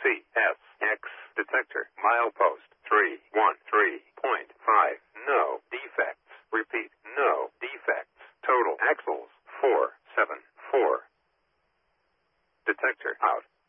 CSX detector. Milepost 313.5. No defects. Repeat, no defects. Total axles 474. Detector out.